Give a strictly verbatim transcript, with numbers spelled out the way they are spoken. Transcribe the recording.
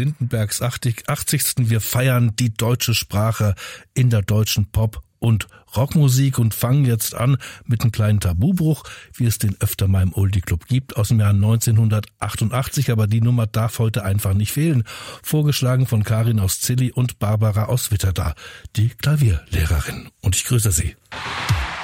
Lindenbergs achtzigsten Wir feiern die deutsche Sprache in der deutschen Pop- und Rockmusik und fangen jetzt an mit einem kleinen Tabubruch, wie es den öfter mal im Oldie Club gibt, aus dem Jahr neunzehnhundertachtundachtzig, aber die Nummer darf heute einfach nicht fehlen. Vorgeschlagen von Karin aus Zilli und Barbara aus Witterda, die Klavierlehrerin. Und ich grüße Sie.